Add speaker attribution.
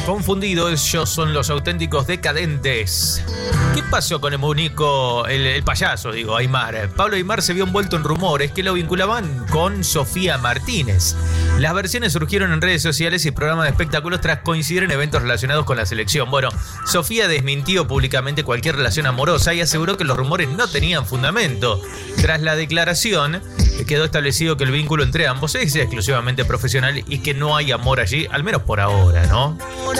Speaker 1: confundido, ellos son los auténticos decadentes. ¿Qué pasó con el muñeco, el payaso, digo, Aimar? Pablo Aimar se vio envuelto en rumores que lo vinculaban con Sofía Martínez. Las versiones surgieron en redes sociales y programas de espectáculos tras coincidir en eventos relacionados con la selección. Bueno, Sofía desmintió públicamente cualquier relación amorosa y aseguró que los rumores no tenían fundamento. Tras la declaración, quedó establecido que el vínculo entre ambos es exclusivamente profesional y que no hay amor allí, al menos por ahora, ¿no?